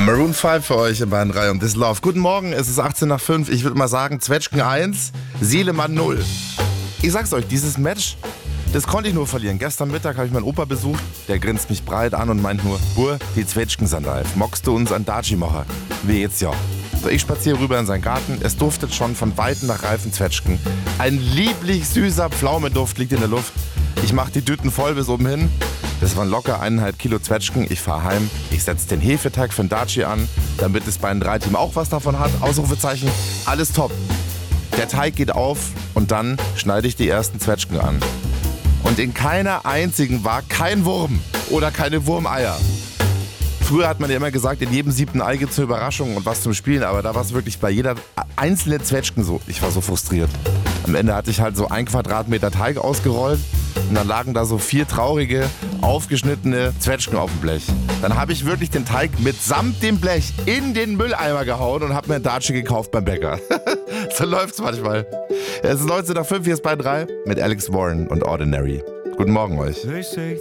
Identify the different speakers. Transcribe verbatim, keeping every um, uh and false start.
Speaker 1: Maroon fünf für euch in Bayern drei und This Love. Guten Morgen, es ist achtzehn nach fünf. Ich würde mal sagen, Zwetschgen eins, Seelemann null. Ich sag's euch, dieses Match, das konnte ich nur verlieren. Gestern Mittag habe ich meinen Opa besucht. Der grinst mich breit an und meint nur, Bur, die Zwetschgen sind reif. Mockst du uns an Daci machen? Wie jetzt ja. So, ich spaziere rüber in seinen Garten. Es duftet schon von Weitem nach reifen Zwetschgen. Ein lieblich süßer Pflaumenduft liegt in der Luft. Ich mache die Tüten voll bis oben hin. Das waren locker eineinhalb Kilo Zwetschgen. Ich fahre heim. Ich setze den Hefeteig von Daci an, damit das Bayern drei Team auch was davon hat. Ausrufezeichen. Alles top. Der Teig geht auf und dann schneide ich die ersten Zwetschgen an. Und in keiner einzigen war kein Wurm oder keine Wurmeier. Früher hat man ja immer gesagt, in jedem siebten Ei gibt es eine Überraschung und was zum Spielen, aber da war es wirklich bei jeder einzelnen Zwetschgen so. Ich war so frustriert. Am Ende hatte ich halt so ein Quadratmeter Teig ausgerollt und dann lagen da so vier traurige, aufgeschnittene Zwetschgen auf dem Blech. Dann habe ich wirklich den Teig mitsamt dem Blech in den Mülleimer gehauen und habe mir ein Daci gekauft beim Bäcker. So läuft's manchmal. Es ist neunzehn nach fünf, hier ist bei drei mit Alex Warren und Ordinary. Guten Morgen euch.